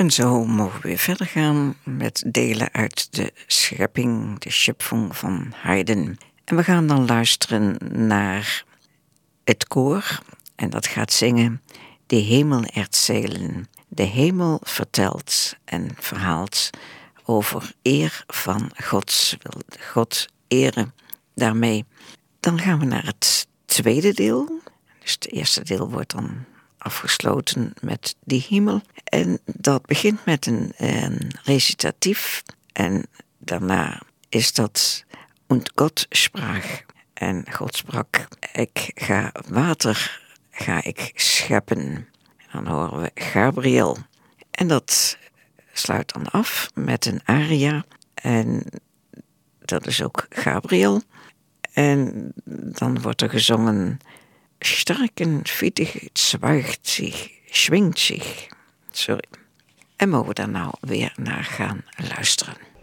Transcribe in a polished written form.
En zo mogen we weer verder gaan met delen uit de schepping, de Schöpfung van Haydn. En we gaan dan luisteren naar het koor en dat gaat zingen De Hemel erzählen. De hemel vertelt en verhaalt over eer van Gods wil, God eren daarmee. Dan gaan we naar het tweede deel. Dus het eerste deel wordt dan afgesloten met die hemel. En dat begint met een recitatief. En daarna is dat Und Gott sprach. En God sprak, water ga ik scheppen. En dan horen we Gabriel. En dat sluit dan af met een aria. En dat is ook Gabriel. En dan wordt er gezongen Starken Fittich zwaagt zich, schwingt zich. En mogen we daar nou weer naar gaan luisteren.